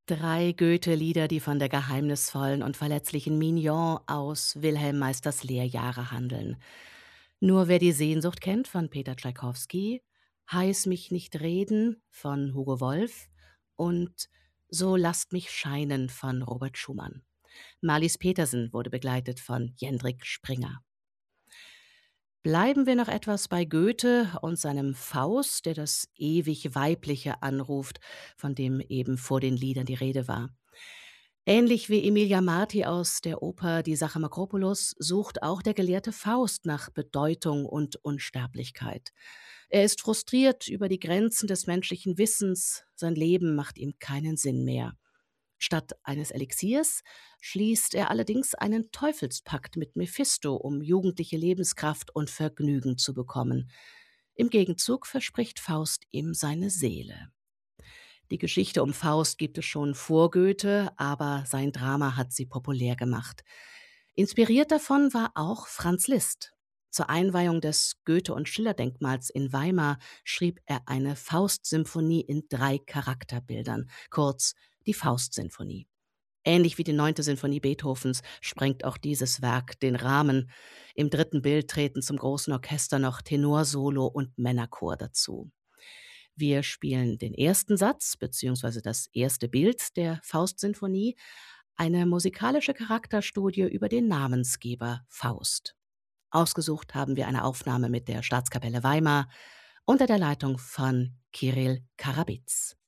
Drei Goethe-Lieder, die von der geheimnisvollen und verletzlichen Mignon aus Wilhelm Meisters Lehrjahre handeln. Nur wer die Sehnsucht kennt von Peter Tschaikowski, Heiß mich nicht reden von Hugo Wolf und So lasst mich scheinen von Robert Schumann. Marlies Petersen wurde begleitet von Jendrik Springer. Bleiben wir noch etwas bei Goethe und seinem Faust, der das ewig Weibliche anruft, von dem eben vor den Liedern die Rede war. Ähnlich wie Emilia Marti aus der Oper Die Sache Makropulos sucht auch der gelehrte Faust nach Bedeutung und Unsterblichkeit. Er ist frustriert über die Grenzen des menschlichen Wissens, sein Leben macht ihm keinen Sinn mehr. Statt eines Elixiers schließt er allerdings einen Teufelspakt mit Mephisto, um jugendliche Lebenskraft und Vergnügen zu bekommen. Im Gegenzug verspricht Faust ihm seine Seele. Die Geschichte um Faust gibt es schon vor Goethe, aber sein Drama hat sie populär gemacht. Inspiriert davon war auch Franz Liszt. Zur Einweihung des Goethe- und Schiller-Denkmals in Weimar schrieb er eine Faust-Symphonie in 3 Charakterbildern, kurz die Faust-Sinfonie. Ähnlich wie die 9. Sinfonie Beethovens sprengt auch dieses Werk den Rahmen. Im 3. Bild treten zum großen Orchester noch Tenorsolo und Männerchor dazu. Wir spielen den ersten Satz beziehungsweise das erste Bild der Faust-Sinfonie, eine musikalische Charakterstudie über den Namensgeber Faust. Ausgesucht haben wir eine Aufnahme mit der Staatskapelle Weimar unter der Leitung von Kirill Karabitz.